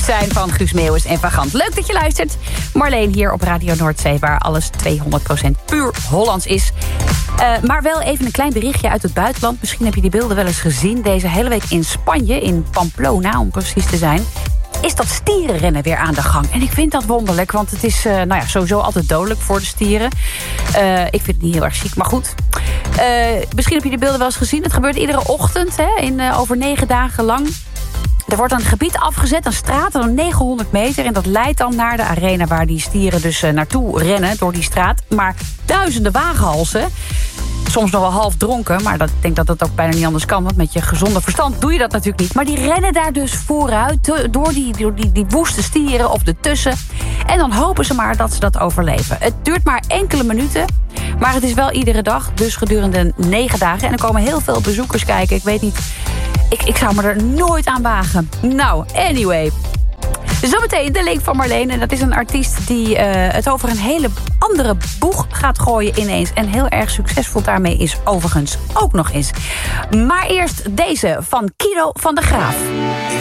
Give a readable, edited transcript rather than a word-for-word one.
lief zijn van Guus Meeuwis en Van Gant. Leuk dat je luistert. Marleen hier op Radio Noordzee, waar alles 200% puur Hollands is. Maar wel even een klein berichtje uit het buitenland. Misschien heb je die beelden wel eens gezien. Deze hele week in Spanje, in Pamplona om precies te zijn, is dat stierenrennen weer aan de gang. En ik vind dat wonderlijk, want het is sowieso altijd dodelijk voor de stieren. Ik vind het niet heel erg chic, maar goed. Misschien heb je de beelden wel eens gezien. Het gebeurt iedere ochtend, over 9 dagen lang. Er wordt een gebied afgezet, een straat van 900 meter. En dat leidt dan naar de arena waar die stieren dus naartoe rennen door die straat. Maar duizenden wagenhalzen. Soms nog wel half dronken, maar ik denk dat dat ook bijna niet anders kan. Want met je gezonde verstand doe je dat natuurlijk niet. Maar die rennen daar dus vooruit door die woeste stieren of ertussen. En dan hopen ze maar dat ze dat overleven. Het duurt maar enkele minuten, maar het is wel iedere dag. Dus gedurende 9 dagen. En er komen heel veel bezoekers kijken. Ik weet niet, ik zou me er nooit aan wagen. Nou, anyway. Zometeen de link van Marleen. En dat is een artiest die het over een hele andere boeg gaat gooien ineens. En heel erg succesvol daarmee is overigens ook nog eens. Maar eerst deze van Kido van der Graaf.